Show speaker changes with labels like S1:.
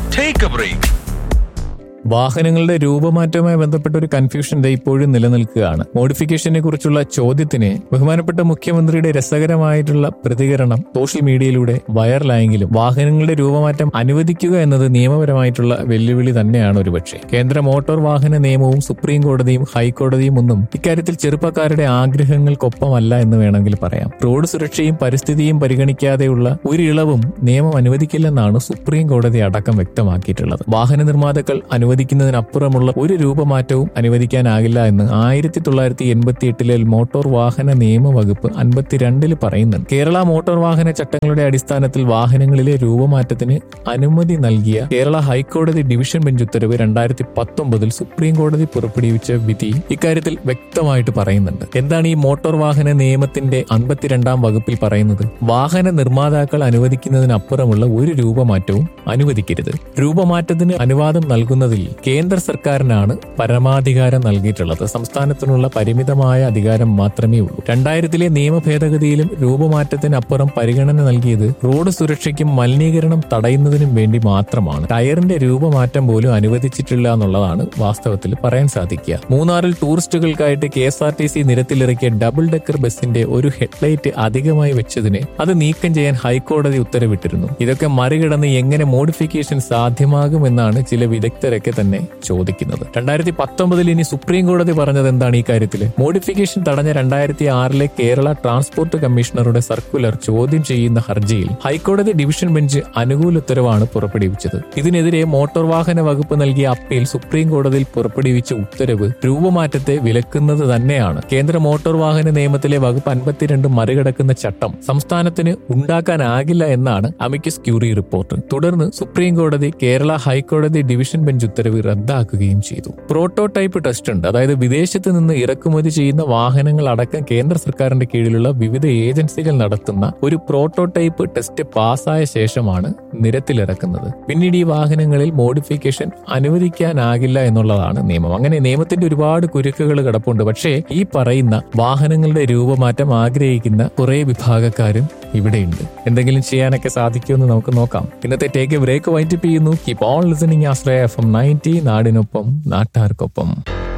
S1: Take a break.
S2: വാഹനങ്ങളുടെ രൂപമാറ്റവുമായി ബന്ധപ്പെട്ട ഒരു കൺഫ്യൂഷൻ ഇപ്പോഴും നിലനിൽക്കുകയാണ്. മോഡിഫിക്കേഷനെ കുറിച്ചുള്ള ചോദ്യത്തിന് ബഹുമാനപ്പെട്ട മുഖ്യമന്ത്രിയുടെ രസകരമായിട്ടുള്ള പ്രതികരണം സോഷ്യൽ മീഡിയയിലൂടെ വൈറലായെങ്കിലും വാഹനങ്ങളുടെ രൂപമാറ്റം അനുവദിക്കുക എന്നത് നിയമപരമായിട്ടുള്ള വെല്ലുവിളി തന്നെയാണ് ഒരുപക്ഷെ. കേന്ദ്ര മോട്ടോർ വാഹന നിയമവും സുപ്രീം കോടതിയും ഹൈക്കോടതിയും ഒന്നും ഇക്കാര്യത്തിൽ ചെറുപ്പക്കാരുടെ ആഗ്രഹങ്ങൾക്കൊപ്പമല്ല എന്ന് വേണമെങ്കിൽ പറയാം. റോഡ് സുരക്ഷയും പരിസ്ഥിതിയും പരിഗണിക്കാതെയുള്ള ഒരു ഇളവും നിയമം അനുവദിക്കില്ലെന്നാണ് സുപ്രീം കോടതി അടക്കം വ്യക്തമാക്കിയിട്ടുള്ളത്. വാഹന നിർമ്മാതാക്കൾ അനുവദിക്കുന്നതിനപ്പുറമുള്ള ഒരു രൂപമാറ്റവും അനുവദിക്കാനാകില്ല എന്ന് 1988 മോട്ടോർ വാഹന നിയമവകുപ്പ് 52 പറയുന്നുണ്ട്. കേരള മോട്ടോർ വാഹന ചട്ടങ്ങളുടെ അടിസ്ഥാനത്തിൽ വാഹനങ്ങളിലെ രൂപമാറ്റത്തിന് അനുമതി നൽകിയ കേരള ഹൈക്കോടതി ഡിവിഷൻ ബെഞ്ച് ഉത്തരവ് 2019 സുപ്രീം കോടതി പുറപ്പെടുവിച്ച വിധി ഇക്കാര്യത്തിൽ വ്യക്തമായിട്ട് പറയുന്നുണ്ട്. എന്താണ് ഈ മോട്ടോർ വാഹന നിയമത്തിന്റെ 52 വകുപ്പിൽ പറയുന്നത്? വാഹന നിർമ്മാതാക്കൾ അനുവദിക്കുന്നതിനപ്പുറമുള്ള ഒരു രൂപമാറ്റവും അനുവദിക്കരുത്. രൂപമാറ്റത്തിന് അനുവാദം നൽകുന്നതിൽ കേന്ദ്ര സർക്കാരിനാണ് പരമാധികാരം നൽകിയിട്ടുള്ളത്. സംസ്ഥാനത്തിനുള്ള പരിമിതമായ അധികാരം മാത്രമേ ഉള്ളൂ. 2000 നിയമ ഭേദഗതിയിലും രൂപമാറ്റത്തിനപ്പുറം പരിഗണന നൽകിയത് റോഡ് സുരക്ഷയ്ക്കും മലിനീകരണം തടയുന്നതിനും വേണ്ടി മാത്രമാണ്. ടയറിന്റെ രൂപമാറ്റം പോലും അനുവദിച്ചിട്ടില്ല എന്നുള്ളതാണ് വാസ്തവത്തിൽ പറയാൻ സാധിക്കുക. മൂന്നാറിൽ ടൂറിസ്റ്റുകൾക്കായിട്ട് KSRTC നിരത്തിലിറക്കിയ ഡബിൾ ഡെക്കർ ബസിന്റെ ഒരു ഹെഡ്ലൈറ്റ് അധികമായി വെച്ചതിന് അത് നീക്കം ചെയ്യാൻ ഹൈക്കോടതി ഉത്തരവിട്ടിരുന്നു. ഇതൊക്കെ മറികടന്ന് എങ്ങനെ മോഡിഫിക്കേഷൻ സാധ്യമാകുമെന്നാണ് ചില വിദഗ്ധരൊക്കെ തന്നെ ചോദിക്കുന്നത്. 2019 ഇനി സുപ്രീം കോടതി പറഞ്ഞത് എന്താണ് ഈ കാര്യത്തിൽ? മോഡിഫിക്കേഷൻ തടഞ്ഞ 2006 കേരള ട്രാൻസ്പോർട്ട് കമ്മീഷണറുടെ സർക്കുലർ ചോദ്യം ചെയ്യുന്ന ഹർജിയിൽ ഹൈക്കോടതി ഡിവിഷൻ ബെഞ്ച് അനുകൂല ഉത്തരവാണ് പുറപ്പെടുവിച്ചത്. ഇതിനെതിരെ മോട്ടോർ വാഹന വകുപ്പ് നൽകിയ അപ്പീൽ സുപ്രീം കോടതിയിൽ പുറപ്പെടുവിച്ച ഉത്തരവ് രൂപമാറ്റത്തെ വിലക്കുന്നത് തന്നെയാണ്. കേന്ദ്ര മോട്ടോർ വാഹന നിയമത്തിലെ വകുപ്പ് 52 മറികടക്കുന്ന ചട്ടം സംസ്ഥാനത്തിന് ഉണ്ടാക്കാനാകില്ല എന്നാണ് അമിക്കസ് ക്യൂറി റിപ്പോർട്ട്. തുടർന്ന് സുപ്രീം കോടതി കേരള ഹൈക്കോടതി ഡിവിഷൻ ബെഞ്ച് ഉത്തരവ് റദ്ദാക്കുകയും ചെയ്തു. പ്രോട്ടോടൈപ്പ് ടെസ്റ്റ് ഉണ്ട്. അതായത് വിദേശത്ത് നിന്ന് ഇറക്കുമതി ചെയ്യുന്ന വാഹനങ്ങൾ അടക്കം കേന്ദ്ര സർക്കാരിന്റെ കീഴിലുള്ള വിവിധ ഏജൻസികൾ നടത്തുന്ന ഒരു പ്രോട്ടോടൈപ്പ് ടെസ്റ്റ് പാസ്സായ ശേഷമാണ് നിരത്തിലിറക്കുന്നത്. പിന്നീട് ഈ വാഹനങ്ങളിൽ മോഡിഫിക്കേഷൻ അനുവദിക്കാനാകില്ല എന്നുള്ളതാണ് നിയമം. അങ്ങനെ നിയമത്തിന്റെ ഒരുപാട് കുരുക്കുകൾ കിടപ്പുണ്ട്. പക്ഷേ ഈ പറയുന്ന വാഹനങ്ങളുടെ രൂപമാറ്റം ആഗ്രഹിക്കുന്ന കുറെ വിഭാഗക്കാരും ഇവിടെയുണ്ട്. എന്തെങ്കിലും ചെയ്യാനൊക്കെ സാധിക്കുമെന്ന് നമുക്ക് നോക്കാം. ഇന്നത്തെ ടേക്ക് എ ബ്രേക്ക് വൈൻഡപ്പ് ചെയ്യുന്നു. Keep on listening Ashraya FM 90 നാടിനൊപ്പം നാട്ടാർക്കൊപ്പം.